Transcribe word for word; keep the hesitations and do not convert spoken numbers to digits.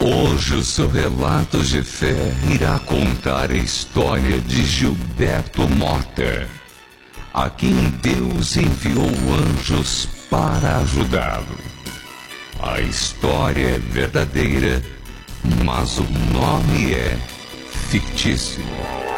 Hoje o seu relato de fé irá contar a história de Gilberto Mota, a quem Deus enviou anjos para ajudá-lo. A história é verdadeira, mas o nome é fictício.